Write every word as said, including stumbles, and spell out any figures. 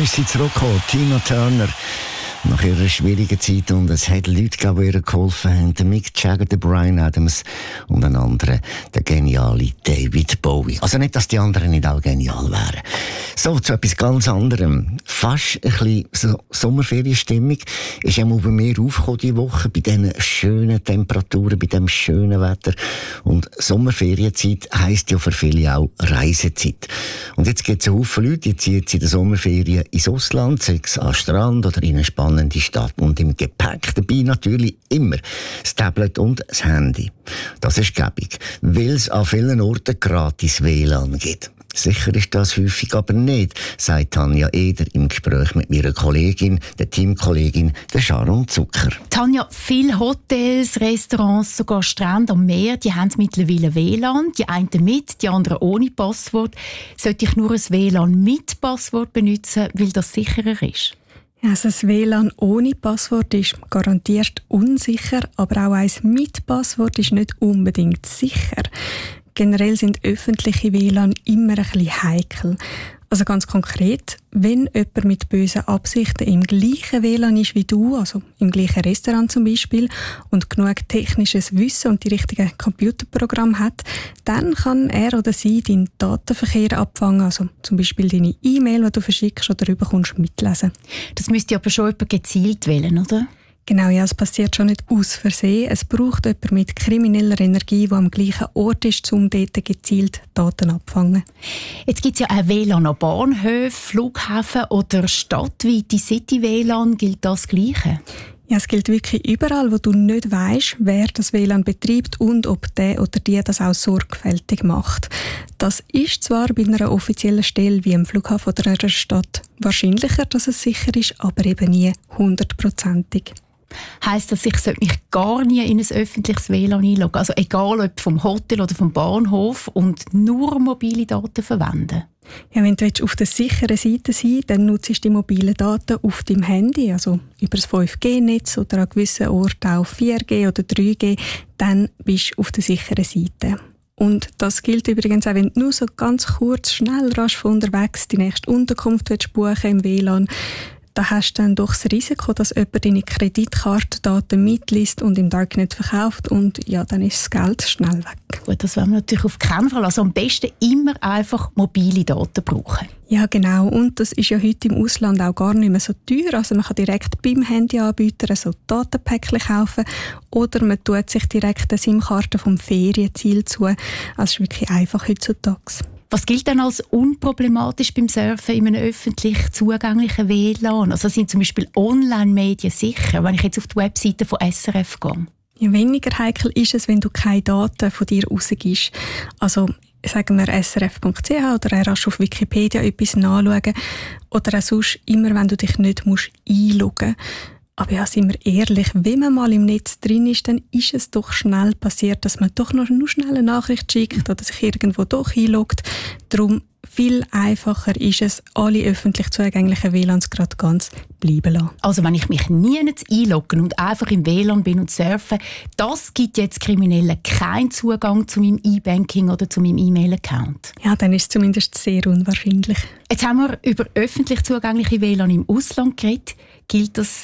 ist sie zurückgekommen, Tina Turner. Nach ihrer schwierigen Zeit, und es hat Leute gegeben, die ihr geholfen haben. Der Mick Jagger, der Bryan Adams und ein anderer, der geniale David Bowie. Also nicht, dass die anderen nicht auch genial wären. So, zu etwas ganz anderem. Fast ein bisschen so Sommerferienstimmung ist auch bei mir aufgekommen diese Woche, bei diesen schönen Temperaturen, bei diesem schönen Wetter. Und Sommerferienzeit heisst ja für viele auch Reisezeit. Und jetzt gibt es einen Haufen Leute, die ziehen in der Sommerferien ins Ausland, sei es an den Strand oder in eine spannende Stadt. Und im Gepäck dabei natürlich immer das Tablet und das Handy. Das ist gäbig, weil es an vielen Orten gratis W L A N gibt. Sicher ist das häufig aber nicht, sagt Tanja Eder im Gespräch mit meiner Kollegin, der Teamkollegin, der Sharon Zucker. Tanja, viele Hotels, Restaurants, sogar Strände am Meer, die haben mittlerweile W L A N. Die einen mit, die anderen ohne Passwort. Sollte ich nur ein W L A N mit Passwort benutzen, weil das sicherer ist? Also das W L A N ohne Passwort ist garantiert unsicher, aber auch eins mit Passwort ist nicht unbedingt sicher. Generell sind öffentliche W L A N immer ein bisschen heikel. Also ganz konkret, wenn jemand mit bösen Absichten im gleichen W L A N ist wie du, also im gleichen Restaurant zum Beispiel, und genug technisches Wissen und die richtigen Computerprogramme hat, dann kann er oder sie deinen Datenverkehr abfangen, also zum Beispiel deine E-Mail, die du verschickst oder bekommst, mitlesen. Das müsste aber schon jemand gezielt wählen, oder? Genau, ja, es passiert schon nicht aus Versehen. Es braucht jemanden mit krimineller Energie, der am gleichen Ort ist, um dort gezielt Daten abzufangen. Jetzt gibt es ja auch W L A N an Bahnhöfen, Flughäfen oder stadtweite City-W L A N. Gilt das Gleiche? Ja, es gilt wirklich überall, wo du nicht weisst, wer das W L A N betreibt und ob der oder die das auch sorgfältig macht. Das ist zwar bei einer offiziellen Stelle wie am Flughafen oder einer Stadt wahrscheinlicher, dass es sicher ist, aber eben nie hundertprozentig. Heisst das, ich sollte mich gar nie in ein öffentliches W L A N einloggen? Also egal ob vom Hotel oder vom Bahnhof und nur mobile Daten verwenden? Ja, wenn du auf der sicheren Seite sein willst, dann nutzt du die mobilen Daten auf deinem Handy, also über das fünf G Netz oder an gewissen Orten auch vier G oder drei G, dann bist du auf der sicheren Seite. Und das gilt übrigens auch, wenn du nur so ganz kurz, schnell, rasch von unterwegs die nächste Unterkunft willst buchen im W L A N. Da hast du dann doch das Risiko, dass jemand deine Kreditkartendaten mitliest und im Darknet verkauft, und ja, dann ist das Geld schnell weg. Gut, das wollen wir natürlich auf keinen Fall. Also am besten immer einfach mobile Daten brauchen. Ja, genau. Und das ist ja heute im Ausland auch gar nicht mehr so teuer. Also man kann direkt beim Handyanbieter so Datenpäckchen kaufen oder man tut sich direkt eine SIM-Karte vom Ferienziel zu. Also es ist wirklich einfach heutzutage. Was gilt denn als unproblematisch beim Surfen in einem öffentlich zugänglichen W L A N? Also sind zum Beispiel Online-Medien sicher, wenn ich jetzt auf die Webseite von S R F gehe? Ja, weniger heikel ist es, wenn du keine Daten von dir rausgibst. Also sagen wir S R F Punkt C H oder rasch auf Wikipedia etwas nachschauen oder auch sonst immer, wenn du dich nicht musst einloggen musst. Aber ja, sind wir ehrlich, wenn man mal im Netz drin ist, dann ist es doch schnell passiert, dass man doch noch nur schnell eine Nachricht schickt oder sich irgendwo doch einloggt. Darum viel einfacher ist es, alle öffentlich zugänglichen W L A Ns gerade ganz bleiben lassen. Also wenn ich mich nie einloggen und einfach im W L A N bin und surfe, das gibt jetzt Kriminellen keinen Zugang zu meinem E-Banking oder zu meinem E-Mail-Account. Ja, dann ist es zumindest sehr unwahrscheinlich. Jetzt haben wir über öffentlich zugängliche W L A N im Ausland geredet. Gilt das